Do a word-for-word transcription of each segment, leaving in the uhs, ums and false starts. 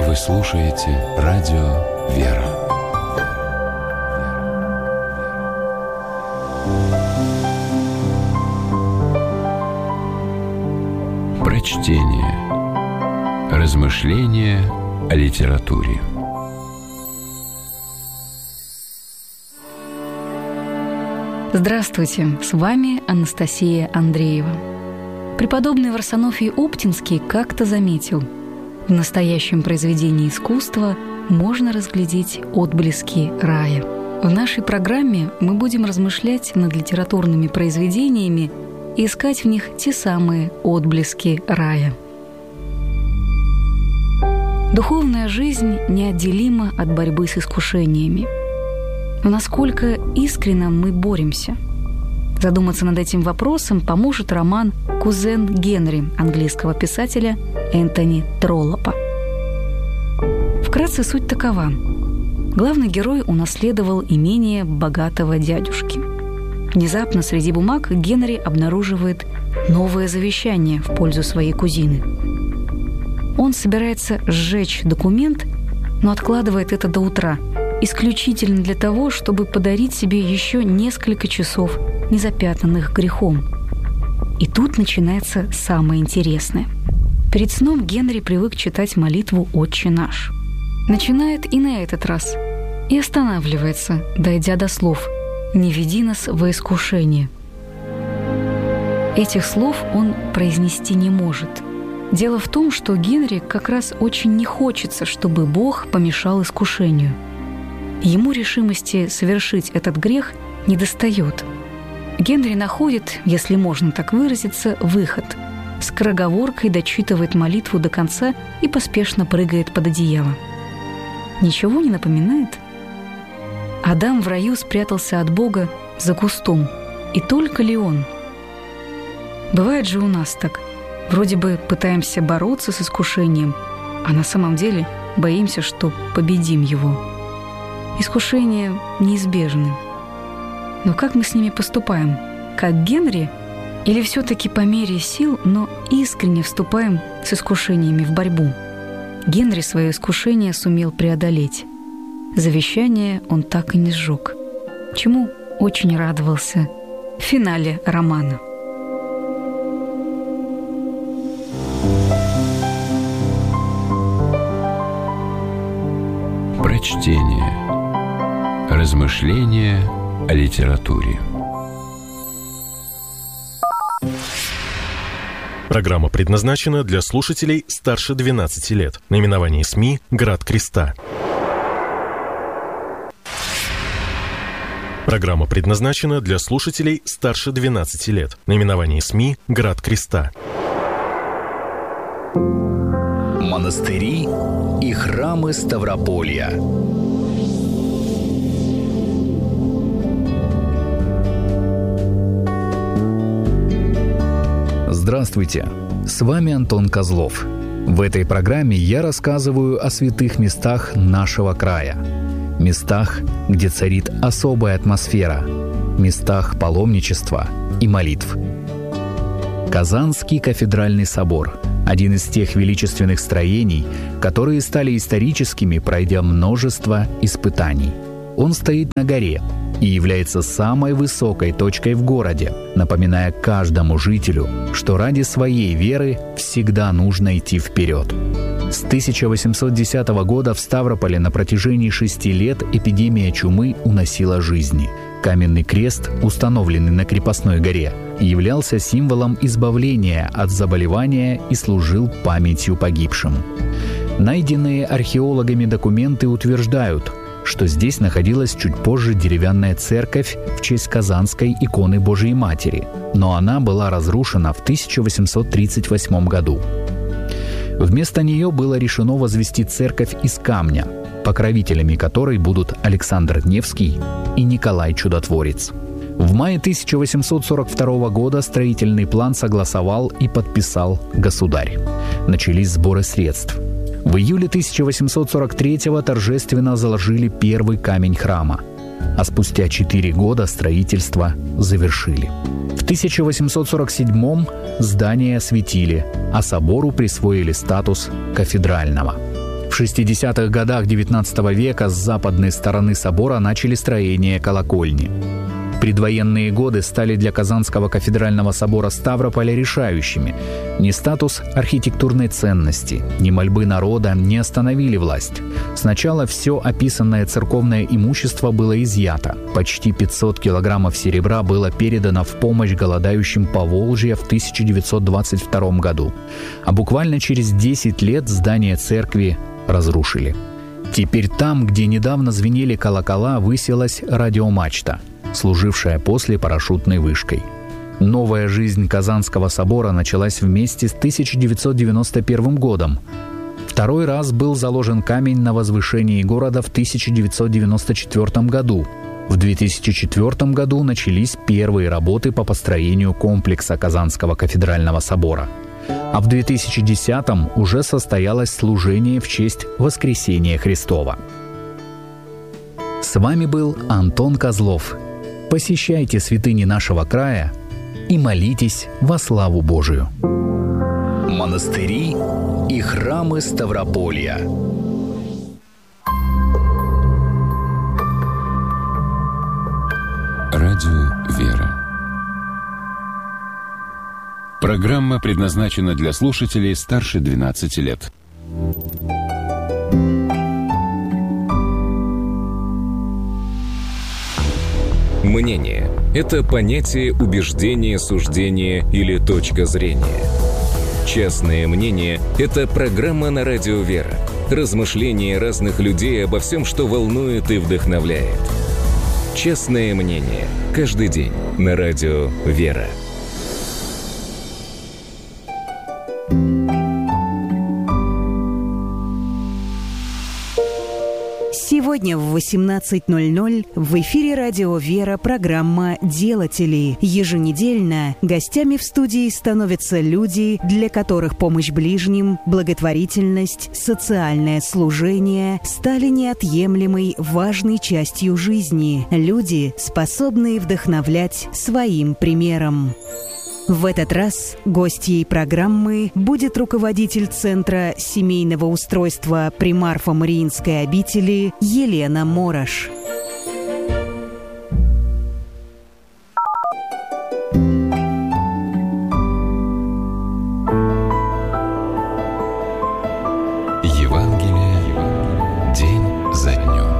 Вы слушаете радио «Вера». Прочтение. Размышления о литературе. Здравствуйте, с вами Анастасия Андреева. Преподобный Варсонофий Оптинский как-то заметил: в настоящем произведении искусства можно разглядеть отблески рая. В нашей программе мы будем размышлять над литературными произведениями и искать в них те самые отблески рая. Духовная жизнь неотделима от борьбы с искушениями. Но насколько искренно мы боремся? Задуматься над этим вопросом поможет роман «Кузен Генри» английского писателя Энтони Троллопа. Вкратце суть такова. Главный герой унаследовал имение богатого дядюшки. Внезапно среди бумаг Генри обнаруживает новое завещание в пользу своей кузины. Он собирается сжечь документ, но откладывает это до утра, исключительно для того, чтобы подарить себе еще несколько часов, незапятнанных грехом. И тут начинается самое интересное. Перед сном Генри привык читать молитву «Отче наш». Начинает и на этот раз. И останавливается, дойдя до слов «Не веди нас во искушение». Этих слов он произнести не может. Дело в том, что Генри как раз очень не хочется, чтобы Бог помешал искушению. Ему решимости совершить этот грех недостает. Генри находит, если можно так выразиться, выход. Скороговоркой дочитывает молитву до конца и поспешно прыгает под одеяло. Ничего не напоминает? Адам в раю спрятался от Бога за кустом. И только ли он? Бывает же у нас так. Вроде бы пытаемся бороться с искушением, а на самом деле боимся, что победим его. Искушения неизбежны. Но как мы с ними поступаем? Как Генри? Или все-таки по мере сил, но искренне вступаем с искушениями в борьбу? Генри свое искушение сумел преодолеть. Завещание он так и не сжег, чему очень радовался в финале романа. Прочтение. Размышления о литературе. Программа предназначена для слушателей старше двенадцати лет. Наименование СМИ «Град Креста». Программа предназначена для слушателей старше двенадцати лет. Наименование СМИ «Град Креста». Монастыри и храмы Ставрополья. Здравствуйте! С вами Антон Козлов. В этой программе я рассказываю о святых местах нашего края. Местах, где царит особая атмосфера. Местах паломничества и молитв. Казанский кафедральный собор – один из тех величественных строений, которые стали историческими, пройдя множество испытаний. Он стоит на горе и является самой высокой точкой в городе, напоминая каждому жителю, что ради своей веры всегда нужно идти вперед. С тысяча восемьсот десятого года в Ставрополе на протяжении шести лет эпидемия чумы уносила жизни. Каменный крест, установленный на крепостной горе, являлся символом избавления от заболевания и служил памятью погибшим. Найденные археологами документы утверждают, что здесь находилась чуть позже деревянная церковь в честь Казанской иконы Божией Матери, но она была разрушена в тысяча восемьсот тридцать восьмом году. Вместо нее было решено возвести церковь из камня, покровителями которой будут Александр Невский и Николай Чудотворец. В мае тысяча восемьсот сорок второго года строительный план согласовал и подписал государь. Начались сборы средств. В июле тысяча восемьсот сорок третьего торжественно заложили первый камень храма, а спустя четыре года строительство завершили. В тысяча восемьсот сорок седьмом здание осветили, а собору присвоили статус кафедрального. В шестидесятых годах девятнадцатого века с западной стороны собора начали строение колокольни. Предвоенные годы стали для Казанского кафедрального собора Ставрополя решающими. Ни статус архитектурной ценности, ни мольбы народа не остановили власть. Сначала все описанное церковное имущество было изъято. Почти пятьсот килограммов серебра было передано в помощь голодающим Поволжья в тысяча девятьсот двадцать втором году. А буквально через десять лет здание церкви разрушили. Теперь там, где недавно звенели колокола, высилась радиомачта, служившая после парашютной вышкой. Новая жизнь Казанского собора началась вместе с тысяча девятьсот девяносто первым годом. Второй раз был заложен камень на возвышении города в тысяча девятьсот девяносто четвёртом году. В две тысячи четвёртом году начались первые работы по построению комплекса Казанского кафедрального собора. А в две тысячи десятом уже состоялось служение в честь Воскресения Христова. С вами был Антон Козлов. Посещайте святыни нашего края и молитесь во славу Божию. Монастыри и храмы Ставрополья. Радио «Вера». Программа предназначена для слушателей старше двенадцати лет. Мнение – это понятие, убеждение, суждение или точка зрения. Частное мнение – это программа на радио «Вера». Размышления разных людей обо всем, что волнует и вдохновляет. Частное мнение. Каждый день на радио «Вера». Сегодня в восемнадцать ноль ноль в эфире радио «Вера» программа «Делатели». Еженедельно гостями в студии становятся люди, для которых помощь ближним, благотворительность, социальное служение стали неотъемлемой важной частью жизни. Люди, способные вдохновлять своим примером. В этот раз гостьей программы будет руководитель Центра семейного устройства при Марфо-Мариинской обители Елена Морош. Евангелие день за днем.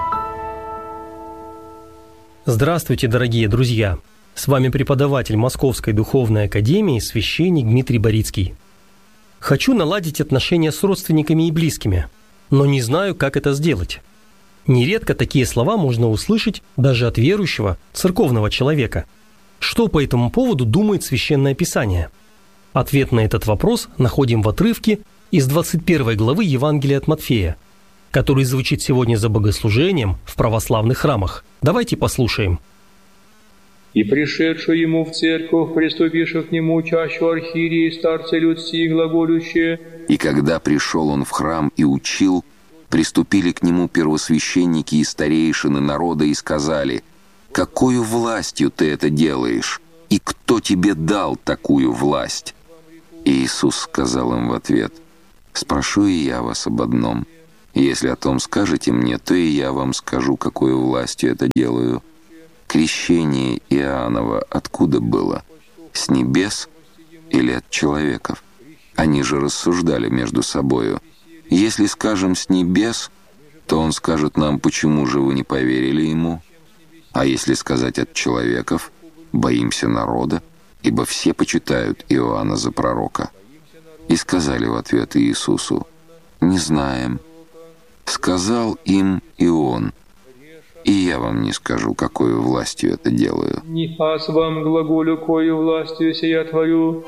Здравствуйте, дорогие друзья! С вами преподаватель Московской духовной академии, священник Дмитрий Борицкий. Хочу наладить отношения с родственниками и близкими, но не знаю, как это сделать. Нередко такие слова можно услышать даже от верующего, церковного человека. Что по этому поводу думает Священное Писание? Ответ на этот вопрос находим в отрывке из двадцать первой главы Евангелия от Матфея, который звучит сегодня за богослужением в православных храмах. Давайте послушаем. И пришедшую ему в церковь, приступивших к нему чащу архиереи, старцы людские, глаголющие. И когда пришел он в храм и учил, приступили к нему первосвященники и старейшины народа и сказали: «Какою властью ты это делаешь? И кто тебе дал такую власть?» И Иисус сказал им в ответ: «Спрошу и я вас об одном. Если о том скажете мне, то и я вам скажу, какою властью это делаю. Крещение Иоаннова откуда было? С небес или от человеков?» Они же рассуждали между собою. «Если скажем с небес, то он скажет нам, почему же вы не поверили ему? А если сказать от человеков, боимся народа, ибо все почитают Иоанна за пророка». И сказали в ответ Иисусу: «Не знаем». Сказал им и он: «И я вам не скажу, какою властью это делаю». «Не аз вам глаголю, кою властью сия творю».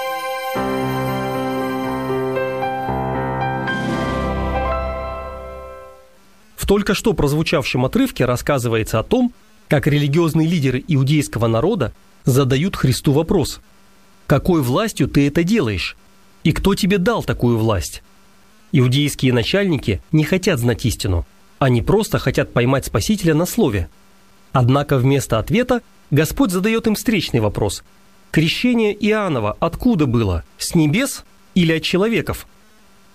В только что прозвучавшем отрывке рассказывается о том, как религиозные лидеры иудейского народа задают Христу вопрос: «Какой властью ты это делаешь? И кто тебе дал такую власть?» Иудейские начальники не хотят знать истину. Они просто хотят поймать Спасителя на слове. Однако вместо ответа Господь задает им встречный вопрос. Крещение Иоаннова откуда было? С небес или от человеков?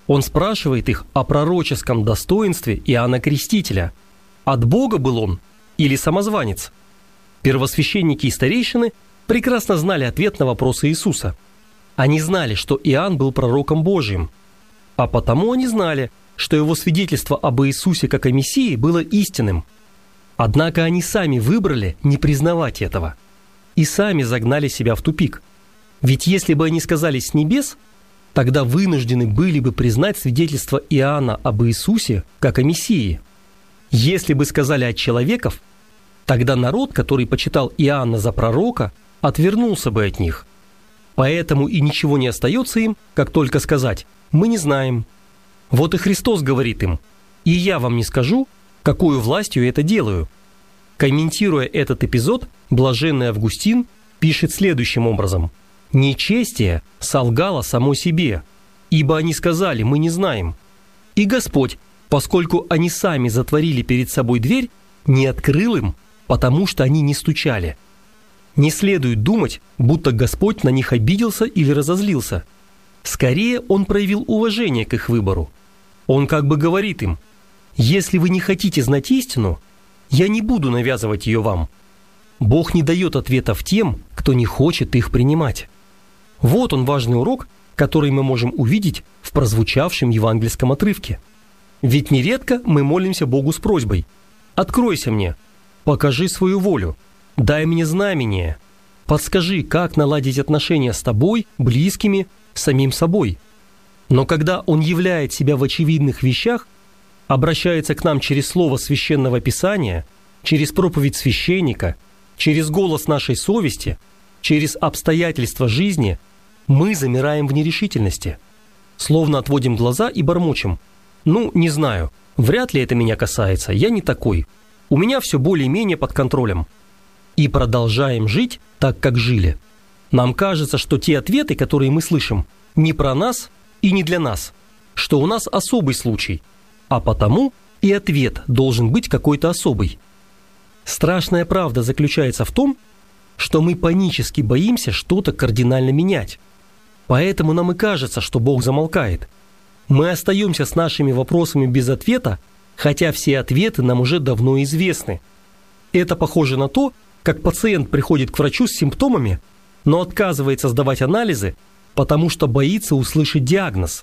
Он спрашивает их о пророческом достоинстве Иоанна Крестителя. От Бога был он или самозванец? Первосвященники и старейшины прекрасно знали ответ на вопросы Иисуса. Они знали, что Иоанн был пророком Божьим, а потому они знали, что его свидетельство об Иисусе как о Мессии было истинным. Однако они сами выбрали не признавать этого и сами загнали себя в тупик. Ведь если бы они сказали с небес, тогда вынуждены были бы признать свидетельство Иоанна об Иисусе как о Мессии. Если бы сказали от человеков, тогда народ, который почитал Иоанна за пророка, отвернулся бы от них. Поэтому и ничего не остается им, как только сказать «мы не знаем». Вот и Христос говорит им «и я вам не скажу, какую властью это делаю». Комментируя этот эпизод, блаженный Августин пишет следующим образом: «Нечестие солгало само себе, ибо они сказали, мы не знаем. И Господь, поскольку они сами затворили перед собой дверь, не открыл им, потому что они не стучали». Не следует думать, будто Господь на них обиделся или разозлился. Скорее, Он проявил уважение к их выбору. Он как бы говорит им: «Если вы не хотите знать истину, я не буду навязывать ее вам». Бог не дает ответов тем, кто не хочет их принимать. Вот он важный урок, который мы можем увидеть в прозвучавшем евангельском отрывке. Ведь нередко мы молимся Богу с просьбой: «Откройся мне, покажи свою волю, дай мне знамение, подскажи, как наладить отношения с тобой, близкими, самим собой». Но когда Он являет себя в очевидных вещах, обращается к нам через слово Священного Писания, через проповедь священника, через голос нашей совести, через обстоятельства жизни, мы замираем в нерешительности, словно отводим глаза и бормочем: «Ну, не знаю, вряд ли это меня касается, я не такой, у меня все более-менее под контролем». И продолжаем жить так, как жили. Нам кажется, что те ответы, которые мы слышим, не про нас и не для нас, что у нас особый случай, а потому и ответ должен быть какой-то особый. Страшная правда заключается в том, что мы панически боимся что-то кардинально менять. Поэтому нам и кажется, что Бог замолкает. Мы остаемся с нашими вопросами без ответа, хотя все ответы нам уже давно известны. Это похоже на то, как пациент приходит к врачу с симптомами, но отказывается сдавать анализы, потому что боится услышать диагноз.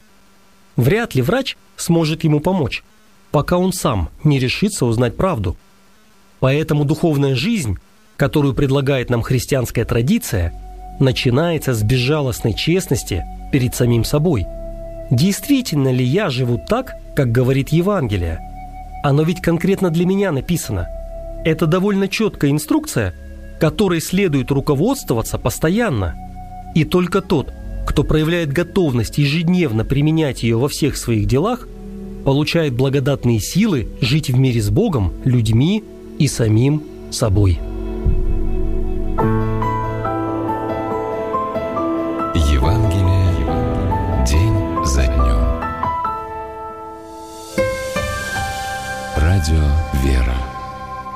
Вряд ли врач сможет ему помочь, пока он сам не решится узнать правду. Поэтому духовная жизнь, которую предлагает нам христианская традиция, начинается с безжалостной честности перед самим собой. Действительно ли я живу так, как говорит Евангелие? Оно ведь конкретно для меня написано. Это довольно четкая инструкция, которой следует руководствоваться постоянно. И только тот, кто проявляет готовность ежедневно применять ее во всех своих делах, получает благодатные силы жить в мире с Богом, людьми и самим собой.